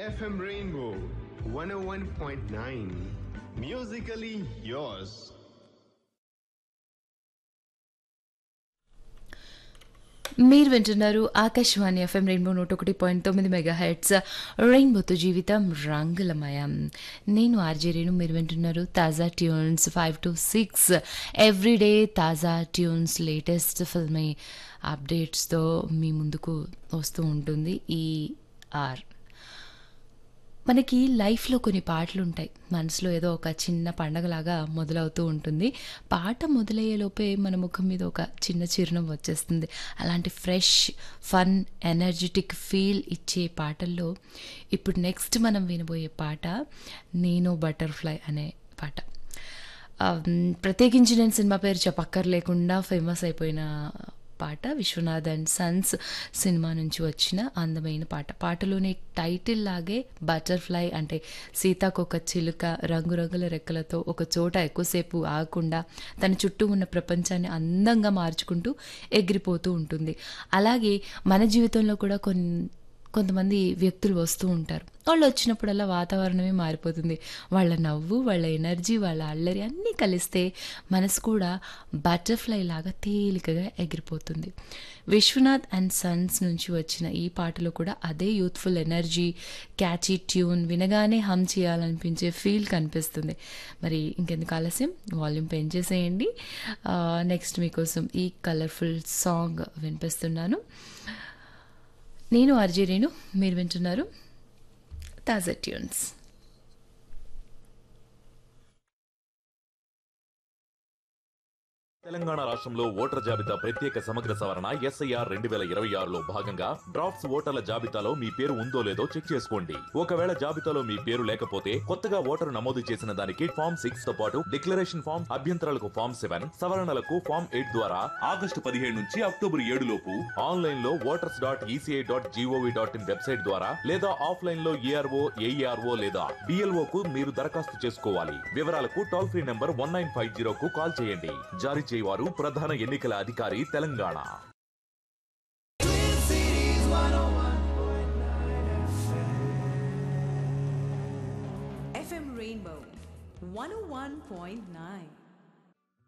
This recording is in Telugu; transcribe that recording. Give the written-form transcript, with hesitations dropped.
FM Rainbow 101.9. Musically yours. మీరు వింటున్నారు ఆకాశవాణి ఎఫ్ఎం రెయిన్బో 101.9 మెగాహెర్ట్జ్ రెయిన్బోతో జీవితం రంగులమయం. నేను ఆర్జే రేణు. మీరు వింటున్నారు తాజా ట్యూన్స్ 5 to 6 ఎవ్రీడే తాజా ట్యూన్స్ లేటెస్ట్ ఫిల్మీ అప్డేట్స్తో మీ ముందుకు వస్తూ ఉంటుంది ఈ ఆర్. మనకి లైఫ్లో కొన్ని పాటలు ఉంటాయి, మనసులో ఏదో ఒక చిన్న పండగలాగా మొదలవుతూ ఉంటుంది. పాట మొదలయ్యేలోపే మన ముఖం మీద ఒక చిన్న చిరునవ్వు వచ్చేస్తుంది. అలాంటి ఫ్రెష్ ఫన్ ఎనర్జెటిక్ ఫీల్ ఇచ్చే పాటల్లో ఇప్పుడు నెక్స్ట్ మనం వినబోయే పాట నేను బటర్ఫ్లై అనే పాట. ప్రత్యేకించి నేను సినిమా పేరు చెప్పక్కర్లేకుండా ఫేమస్ అయిపోయిన పాట. విశ్వనాథ్ అండ్ సన్స్ సినిమా నుంచి వచ్చిన అందమైన పాట. పాటలోని టైటిల్ లాగే బటర్ఫ్లై అంటే సీతాకొక చిలుక రంగురంగుల రెక్కలతో ఒక చోట ఎక్కువసేపు ఆగకుండా తన చుట్టూ ఉన్న ప్రపంచాన్ని అందంగా మార్చుకుంటూ ఎగిరిపోతూ ఉంటుంది. అలాగే మన జీవితంలో కూడా కొంతమంది వ్యక్తులు వస్తూ ఉంటారు. వాళ్ళు వచ్చినప్పుడల్లా వాతావరణమే మారిపోతుంది. వాళ్ళ నవ్వు, వాళ్ళ ఎనర్జీ, వాళ్ళ అల్లరి అన్నీ కలిస్తే మనసు కూడా బటర్ఫ్లై లాగా తేలికగా ఎగిరిపోతుంది. విశ్వనాథ్ అండ్ సన్స్ నుంచి వచ్చిన ఈ పాటలో కూడా అదే యూత్ఫుల్ ఎనర్జీ, క్యాచీ ట్యూన్, వినగానే హమ్ చేయాలనిపించే ఫీల్ కనిపిస్తుంది. మరి ఇంకెందుకు ఆలస్యం, వాల్యూమ్ పెంచేసేయండి. నెక్స్ట్ మీకోసం ఈ కలర్ఫుల్ సాంగ్ వినిపిస్తున్నాను. నేను ఆర్జే రేణు. మీరు వింటున్నారు తాజా ట్యూన్స్. తెలంగాణ రాష్ట్రంలో ఓటర్ జాబితా ప్రత్యేక సమగ్ర సవరణ SIR 2026లో భాగంగా డ్రాఫ్ట్స్ ఓటర్ల జాబితాలో మీ పేరు ఉందో లేదో చెక్ చేసుకోండి. ఒకవేళ జాబితాలో మీ పేరు లేకపోతే కొత్తగా ఓటరు నమోదు చేసిన దానికి ఫామ్ 6 తో పాటు డిక్లరేషన్ ఫామ్, అభ్యంతరాలకు ఫామ్ 7, సవరణలకు ఫామ్ 8 ద్వారా ఆగస్టు 17 నుంచి అక్టోబర్ 7 లోపు ఆన్లైన్ లో voters.eci.gov.in వెబ్సైట్ ద్వారా లేదా ఆఫ్లైన్ లో ARO, AERO లేదా BLO కు మీరు దరఖాస్తు చేసుకోవాలి. వివరాలకు టోల్ ఫ్రీ నంబర్ 1950 కు కాల్ చేయండి. జారీ వారు ప్రధాన ఎన్నికల అధికారి తెలంగాణ. FM Rainbow 101.9